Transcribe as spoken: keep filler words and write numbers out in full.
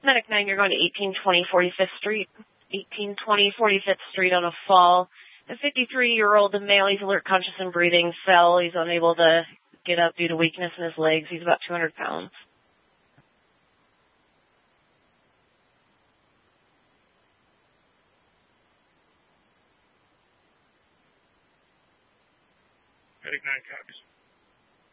Medic nine, you're going to eighteen twenty forty-fifth Street. eighteen twenty forty-fifth Street on a fall. A fifty-three-year-old male, he's alert, conscious, and breathing, fell. He's unable to get up due to weakness in his legs. He's about two hundred pounds. Medic nine copies.